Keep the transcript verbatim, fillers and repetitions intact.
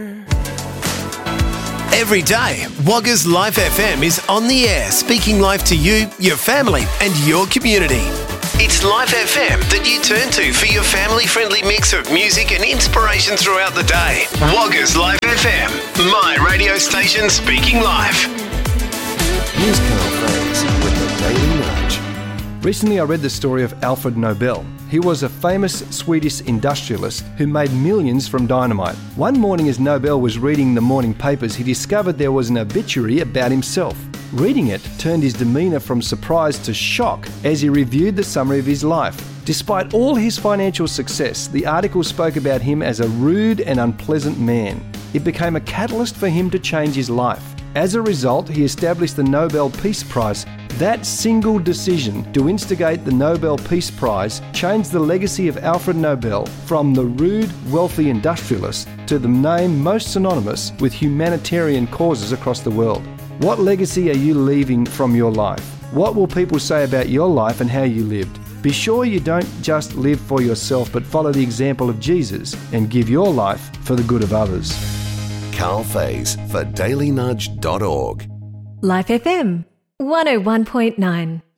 Every day, Wagga's Life F M is on the air, speaking life to you, your family and your community. It's Life F M that you turn to for your family-friendly mix of music and inspiration throughout the day. Wagga's Life F M, my radio station speaking life. Here's Carl Faze with the Daily Nudge. Recently I read the story of Alfred Nobel. He was a famous Swedish industrialist who made millions from dynamite. One morning as Nobel was reading the morning papers, he discovered there was an obituary about himself. Reading it turned his demeanour from surprise to shock as he reviewed the summary of his life. Despite all his financial success, the article spoke about him as a rude and unpleasant man. It became a catalyst for him to change his life. As a result, he established the Nobel Peace Prize. That single decision to instigate the Nobel Peace Prize changed the legacy of Alfred Nobel from the rude, wealthy industrialist to the name most synonymous with humanitarian causes across the world. What legacy are you leaving from your life? What will people say about your life and how you lived? Be sure you don't just live for yourself, but follow the example of Jesus and give your life for the good of others. Carl Faze for daily nudge dot org. Life F M one oh one point nine.